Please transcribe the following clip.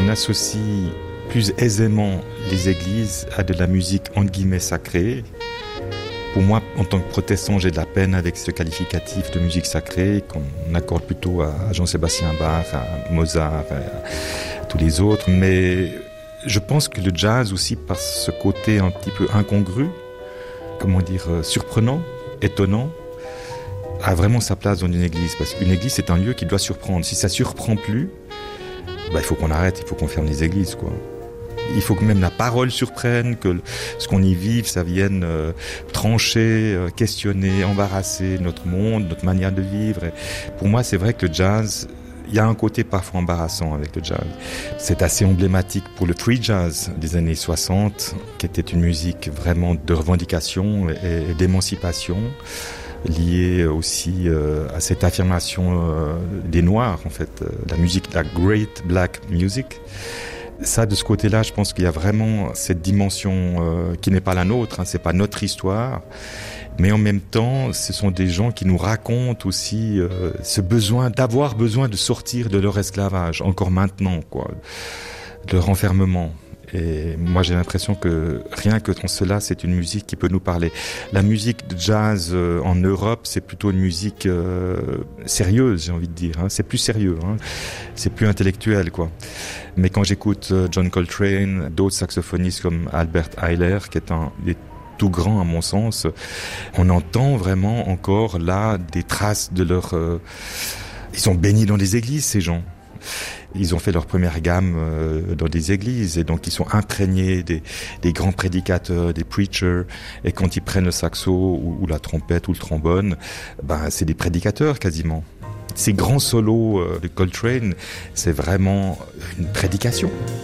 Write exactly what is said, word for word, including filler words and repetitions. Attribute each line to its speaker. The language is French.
Speaker 1: associe plus aisément les églises à de la musique entre guillemets sacrée. Pour moi, en tant que protestant, j'ai de la peine avec ce qualificatif de musique sacrée qu'on accorde plutôt à Jean-Sébastien Bach, à Mozart, à tous les autres. Mais je pense que le jazz aussi, par ce côté un petit peu incongru, comment dire, surprenant, étonnant, a vraiment sa place dans une église. Parce qu'une église, c'est un lieu qui doit surprendre. Si ça ne surprend plus, bah, il faut qu'on arrête, il faut qu'on ferme les églises, quoi. Il faut que même la parole surprenne, que ce qu'on y vive, ça vienne euh, trancher, euh, questionner, embarrasser notre monde, notre manière de vivre. Et pour moi, c'est vrai que le jazz, il y a un côté parfois embarrassant avec le jazz. C'est assez emblématique pour le free jazz des années soixante, qui était une musique vraiment de revendication et, et d'émancipation, liée aussi euh, à cette affirmation euh, des Noirs, en fait, euh, la musique, la great black music. Ça, de ce côté-là, je pense qu'il y a vraiment cette dimension euh, qui n'est pas la nôtre, hein, c'est pas notre histoire, mais en même temps, ce sont des gens qui nous racontent aussi euh, ce besoin, d'avoir besoin de sortir de leur esclavage, encore maintenant, quoi, de leur enfermement. Et moi, j'ai l'impression que rien que dans cela, c'est une musique qui peut nous parler. La musique de jazz euh, en Europe, c'est plutôt une musique euh, sérieuse, j'ai envie de dire. Hein. C'est plus sérieux, hein. C'est plus intellectuel, quoi. Mais quand j'écoute euh, John Coltrane, d'autres saxophonistes comme Albert Ayler, qui est un des tout grands à mon sens, on entend vraiment encore là des traces de leur... Euh... Ils sont baignés dans des églises, ces gens. Ils ont fait leur première gamme euh, dans des églises et donc ils sont imprégnés des, des grands prédicateurs, des preachers, et quand ils prennent le saxo ou, ou la trompette ou le trombone, ben c'est des prédicateurs quasiment. Ces grands solos euh, de Coltrane, c'est vraiment une prédication.